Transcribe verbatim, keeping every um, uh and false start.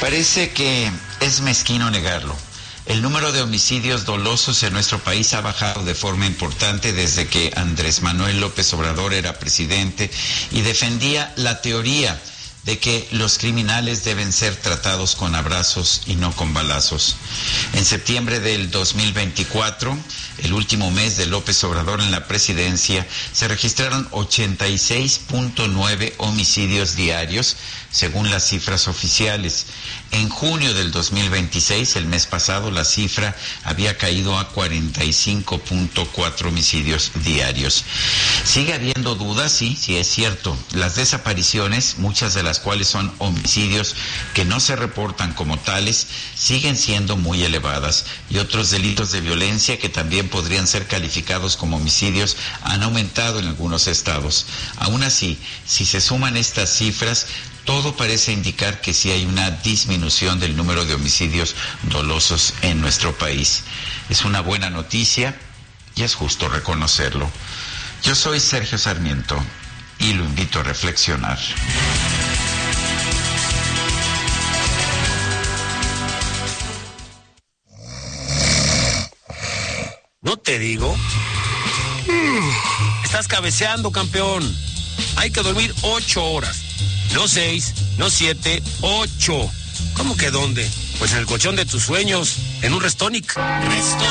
Parece que es mezquino negarlo. El número de homicidios dolosos en nuestro país ha bajado de forma importante desde que Andrés Manuel López Obrador era presidente y defendía la teoría de que los criminales deben ser tratados con abrazos y no con balazos. En septiembre del dos mil veinticuatro, el último mes de López Obrador en la presidencia, se registraron ochenta y seis punto nueve homicidios diarios, según las cifras oficiales. En junio del dos mil veintiséis, el mes pasado, la cifra había caído a cuarenta y cinco punto cuatro homicidios diarios. Sigue habiendo dudas, sí, sí es cierto. Las desapariciones, muchas de las cuales son homicidios que no se reportan como tales, siguen siendo muy elevadas. Y otros delitos de violencia que también podrían ser calificados como homicidios han aumentado en algunos estados. Aún así, si se suman estas cifras, todo parece indicar que sí hay una disminución del número de homicidios dolosos en nuestro país. Es una buena noticia y es justo reconocerlo. Yo soy Sergio Sarmiento y lo invito a reflexionar. ¿No te digo? Estás cabeceando, campeón. Hay que dormir ocho horas. No seis, no siete, ocho. ¿Cómo que dónde? Pues en el colchón de tus sueños, en un Restonic. Restonic.